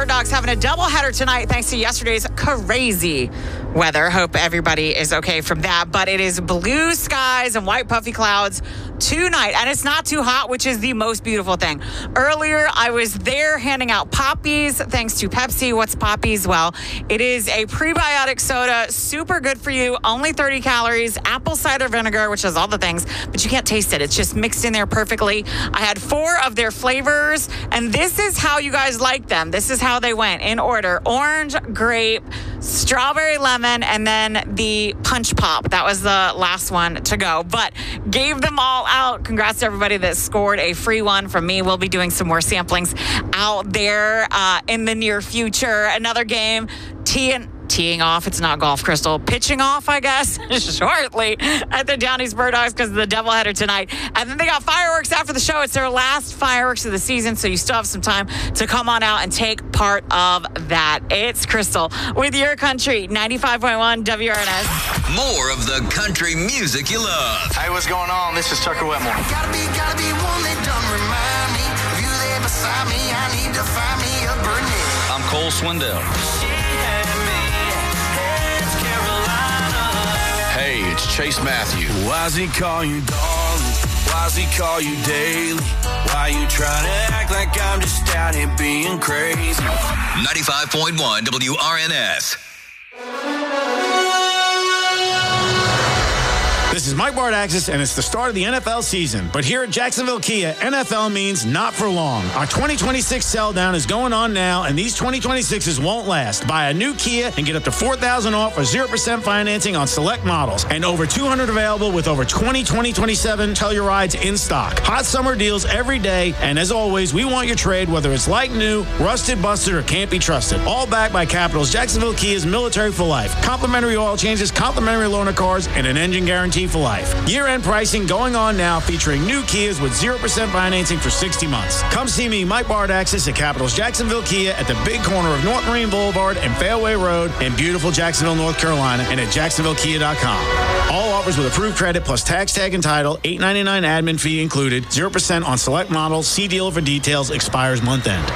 Bird Dogs having a doubleheader tonight thanks to yesterday's crazy weather. Hope everybody is okay from that. But it is blue skies and white puffy clouds tonight. And it's not too hot, which is the most beautiful thing. Earlier, I was there handing out Poppies thanks to Pepsi. What's Poppies? Well, it is a prebiotic soda. Super good for you. Only 30 calories. Apple cider vinegar, which has all the things, but you can't taste it. It's just mixed in there perfectly. I had 4 of their flavors, and this is how you guys like them. This is how they went in order: orange, grape, strawberry, lemon, and then the punch pop. That was the last one to go, but gave them all out. Congrats to everybody that scored a free one from me. We'll be doing some more samplings out there in the near future. Another game, teeing off. It's not golf, Crystal. Pitching off, I guess, shortly at the Down East Bird Dogs because of the doubleheader tonight. And then they got fireworks after the show. It's their last fireworks of the season, so you still have some time to come on out and take part of that. It's Crystal with your country, 95.1 WRNS. More of the country music you love. Hey, what's going on? This is Tucker Wetmore. Gotta be one that don't remind me of you there beside me. I need to find me a Burnett. I'm Cole Swindell. Hey, it's Chase Matthew. Why's he call you darling? Why's he call you daily? Why you trying to act like I'm just out here being crazy? 95.1 WRNS. This is Mike Bardaxis, and it's the start of the NFL season. But here at Jacksonville Kia, NFL means not for long. Our 2026 sell-down is going on now, and these 2026s won't last. Buy a new Kia and get up to $4,000 off or 0% financing on select models. And over 200 available with over 20 2027 Tellurides in stock. Hot summer deals every day, and as always, we want your trade, whether it's like new, rusted, busted, or can't be trusted. All backed by Capital's Jacksonville Kia's Military for Life. Complimentary oil changes, complimentary loaner cars, and an engine guarantee for life. Year-end pricing going on now, featuring new Kias with 0% financing for 60 months. Come see me, Mike Bardaxis, at Capital's Jacksonville Kia at the big corner of North Marine Boulevard and Fairway Road in beautiful Jacksonville, North Carolina, and at jacksonvillekia.com. All offers with approved credit plus tax tag and title, $8.99 admin fee included, 0% on select models. See dealer for details. Expires month end.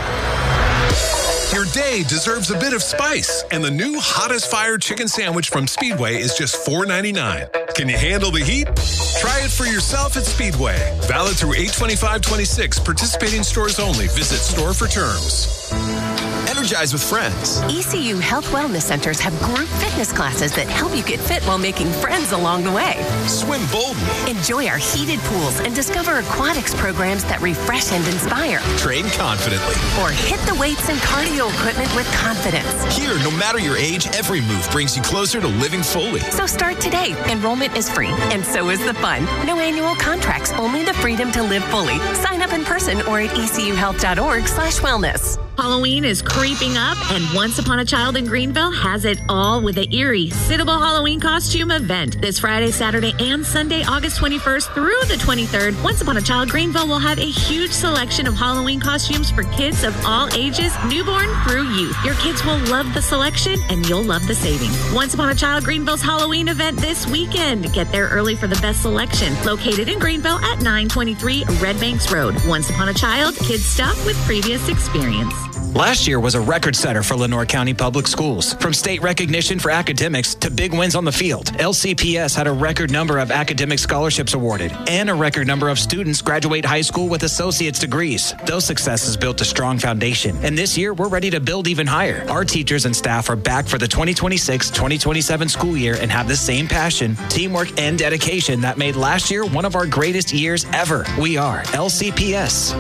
Your day deserves a bit of spice, and the new Hottest Fire Chicken Sandwich from Speedway is just $4.99. Can you handle the heat? Try it for yourself at Speedway. Valid through 8/25/26. Participating stores only. Visit store for terms. Energize with friends. ECU Health Wellness Centers have group fitness classes that help you get fit while making friends along the way. Swim boldly. Enjoy our heated pools and discover aquatics programs that refresh and inspire. Train confidently. Or hit the weights and cardio equipment with confidence. Here, no matter your age, every move brings you closer to living fully. So start today. Enrollment is free, and so is the fun. No annual contracts, only the freedom to live fully. Sign up in person or at ecuhealth.org/wellness. Halloween is creeping up, and Once Upon a Child in Greenville has it all with the eerie Sittable Halloween costume event. This Friday, Saturday, and Sunday, August 21st through the 23rd, Once Upon a Child Greenville will have a huge selection of Halloween costumes for kids of all ages, newborn through youth. Your kids will love the selection, and you'll love the savings. Once Upon a Child Greenville's Halloween event this weekend. Get there early for the best selection. Located in Greenville at 923 Red Banks Road. Once Upon a Child, kids stuff with previous experience. Last year was a record setter for Lenoir County Public Schools. From state recognition for academics to big wins on the field, LCPS had a record number of academic scholarships awarded and a record number of students graduate high school with associate's degrees. Those successes built a strong foundation, and this year we're ready to build even higher. Our teachers and staff are back for the 2026-2027 school year and have the same passion, teamwork, and dedication that made last year one of our greatest years ever. We are LCPS.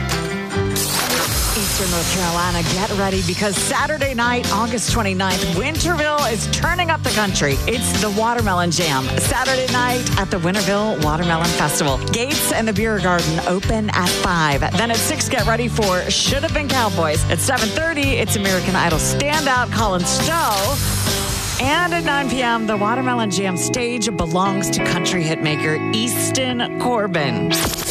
Eastern North Carolina, get ready because Saturday night, August 29th, Winterville is turning up the country. It's the Watermelon Jam. Saturday night at the Winterville Watermelon Festival. Gates and the Beer Garden open at 5. Then at 6, get ready for Should Have Been Cowboys. At 7:30, it's American Idol standout Colin Stowe. And at 9 p.m., the Watermelon Jam stage belongs to country hitmaker Easton Corbin.